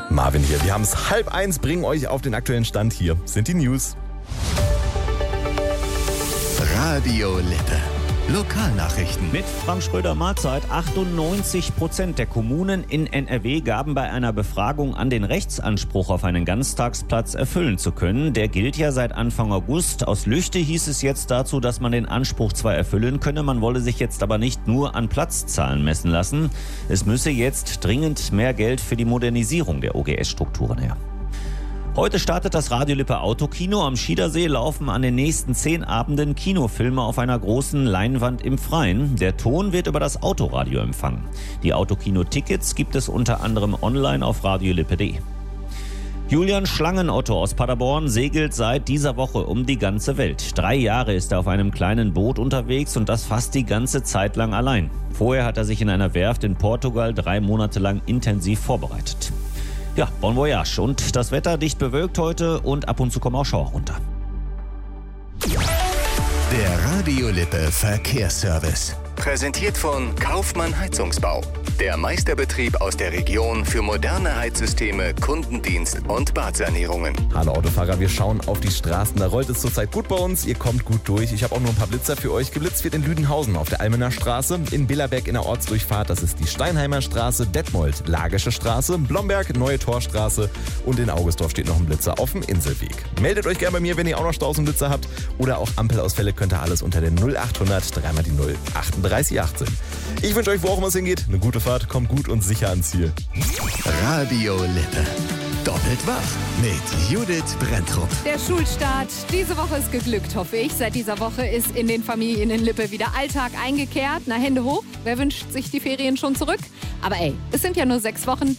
Marvin hier. Wir haben es 12:30, bringen euch auf den aktuellen Stand. Hier sind die News. Radio Lippe. Lokalnachrichten. Mit Frank Schröder, Mahlzeit. 98% der Kommunen in NRW gaben bei einer Befragung an, den Rechtsanspruch auf einen Ganztagsplatz erfüllen zu können. Der gilt ja seit Anfang August. Aus Lüchte hieß es jetzt dazu, dass man den Anspruch zwar erfüllen könne, man wolle sich jetzt aber nicht nur an Platzzahlen messen lassen. Es müsse jetzt dringend mehr Geld für die Modernisierung der OGS-Strukturen her. Heute startet das Radio Lippe Autokino. Am Schiedersee laufen an den nächsten 10 Abenden Kinofilme auf einer großen Leinwand im Freien. Der Ton wird über das Autoradio empfangen. Die Autokino-Tickets gibt es unter anderem online auf radiolippe.de. Julian Schlangenotto aus Paderborn segelt seit dieser Woche um die ganze Welt. 3 Jahre ist er auf einem kleinen Boot unterwegs und das fast die ganze Zeit lang allein. Vorher hat er sich in einer Werft in Portugal 3 Monate lang intensiv vorbereitet. Ja, bon voyage. Und das Wetter dicht bewölkt heute und ab und zu kommen auch Schauer runter. Der Radio Lippe Verkehrsservice. Präsentiert von Kaufmann Heizungsbau. Der Meisterbetrieb aus der Region für moderne Heizsysteme, Kundendienst und Badsanierungen. Hallo Autofahrer, wir schauen auf die Straßen. Da rollt es zurzeit gut bei uns. Ihr kommt gut durch. Ich habe auch nur ein paar Blitzer für euch. Geblitzt wird in Lüdenhausen auf der Almener Straße, in Billerberg in der Ortsdurchfahrt. Das ist die Steinheimer Straße, Detmold, Lagische Straße, Blomberg, Neue Torstraße und in Augustdorf steht noch ein Blitzer auf dem Inselweg. Meldet euch gerne bei mir, wenn ihr auch noch Staus und Blitzer habt oder auch Ampelausfälle, könnt ihr alles unter den 0800 3 mal die 0 38 18. Ich wünsche euch, wo auch immer es hingeht, eine gute Fahrt, kommt gut und sicher ans Ziel. Radio Lippe. Doppelt wach mit Judith Brenntrup. Der Schulstart diese Woche ist geglückt, hoffe ich. Seit dieser Woche ist in den Familien in Lippe wieder Alltag eingekehrt. Na, Hände hoch. Wer wünscht sich die Ferien schon zurück? Aber ey, es sind ja nur 6 Wochen.